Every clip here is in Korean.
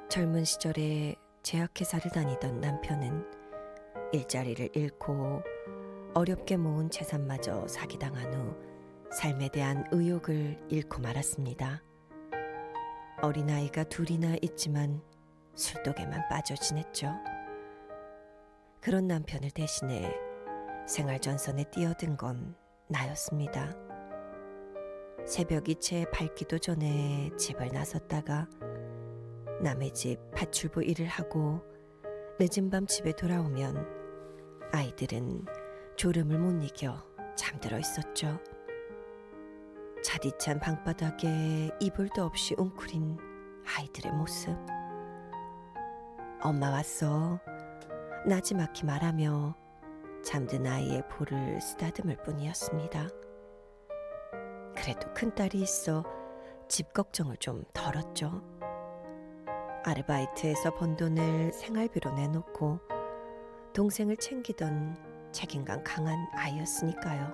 젊은 시절에 제약회사를 다니던 남편은 일자리를 잃고 어렵게 모은 재산마저 사기당한 후 삶에 대한 의욕을 잃고 말았습니다. 어린아이가 둘이나 있지만 술독에만 빠져 지냈죠. 그런 남편을 대신해 생활전선에 뛰어든 건 나였습니다. 새벽이 채 밝기도 전에 집을 나섰다가 남의 집 파출부 일을 하고 늦은 밤 집에 돌아오면 아이들은 졸음을 못 이겨 잠들어 있었죠. 차디찬 방바닥에 이불도 없이 웅크린 아이들의 모습. 엄마 왔어. 나지막히 말하며 잠든 아이의 볼을 쓰다듬을 뿐이었습니다. 그래도 큰딸이 있어 집 걱정을 좀 덜었죠. 아르바이트에서 번 돈을 생활비로 내놓고 동생을 챙기던 책임감 강한 아이였으니까요.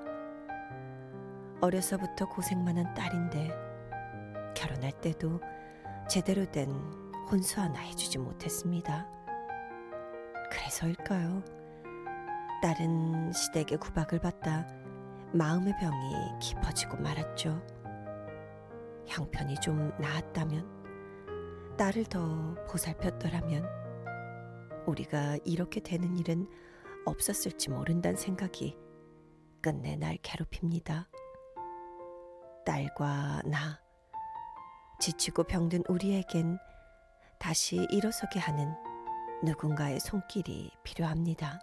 어려서부터 고생만 한 딸인데 결혼할 때도 제대로 된 혼수 하나 해주지 못했습니다. 그래서일까요? 딸은 시댁의 구박을 받다 마음의 병이 깊어지고 말았죠. 형편이 좀 나았다면, 딸을 더 보살폈더라면 우리가 이렇게 되는 일은 없었을지 모른다는 생각이 끝내 날 괴롭힙니다. 딸과 나, 지치고 병든 우리에겐 다시 일어서게 하는 누군가의 손길이 필요합니다.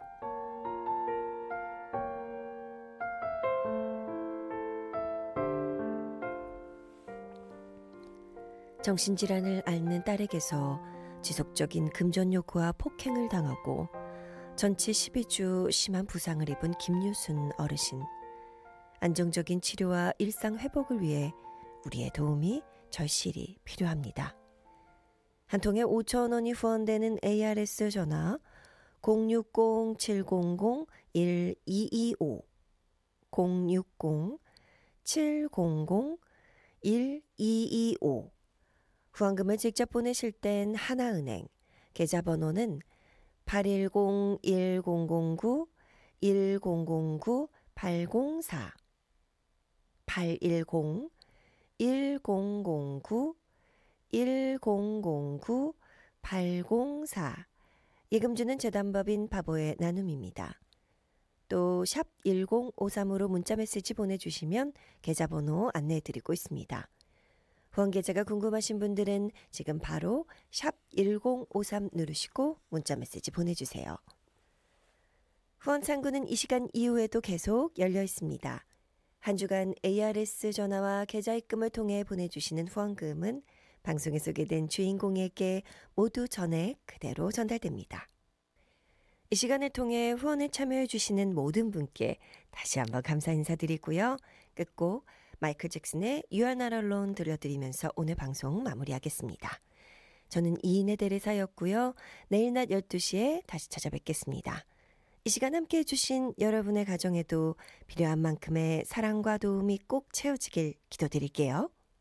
정신질환을 앓는 딸에게서 지속적인 금전 요구와 폭행을 당하고 전치 12주 심한 부상을 입은 김유순 어르신. 안정적인 치료와 일상 회복을 위해 우리의 도움이 절실히 필요합니다. 한 통에 5,000원이 후원되는 ARS 전화 060-700-1225 060-700-1225 후원금을 직접 보내실 땐 하나은행, 계좌번호는 810-1009-1009-804 810-1009-1009-804 예금주는 재단법인 바보의 나눔입니다. 또 샵 1053으로 문자메시지 보내주시면 계좌번호 안내해드리고 있습니다. 후원 계좌가 궁금하신 분들은 지금 바로 샵 1053 누르시고 문자메시지 보내주세요. 후원 창구는 이 시간 이후에도 계속 열려 있습니다. 한 주간 ARS 전화와 계좌 입금을 통해 보내주시는 후원금은 방송에 소개된 주인공에게 모두 전액 그대로 전달됩니다. 이 시간을 통해 후원에 참여해 주시는 모든 분께 다시 한번 감사 인사드리고요. 끝곡 마이클 잭슨의 You Are Not Alone 들려드리면서 오늘 방송 마무리하겠습니다. 저는 이인의 대리사였고요. 내일 낮 12시에 다시 찾아뵙겠습니다. 이 시간 함께 해주신 여러분의 가정에도 필요한 만큼의 사랑과 도움이 꼭 채워지길 기도드릴게요.